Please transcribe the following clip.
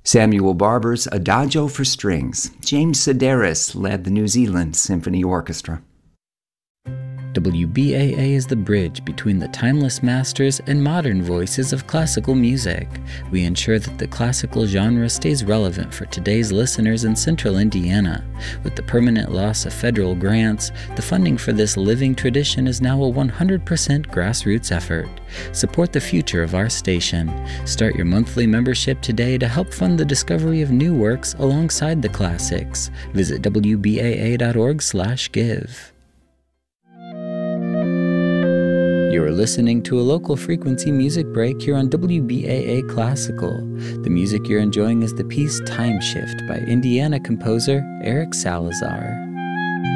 Samuel Barber's Adagio for Strings. James Sedaris led the New Zealand Symphony Orchestra. WBAA is the bridge between the timeless masters and modern voices of classical music. We ensure that the classical genre stays relevant for today's listeners in central Indiana. With the permanent loss of federal grants, the funding for this living tradition is now a 100% grassroots effort. Support the future of our station. Start your monthly membership today to help fund the discovery of new works alongside the classics. Visit wbaa.org/give. You are listening to a local frequency music break here on WBAA Classical. The music you're enjoying is the piece Time Shift by Indiana composer Eric Salazar.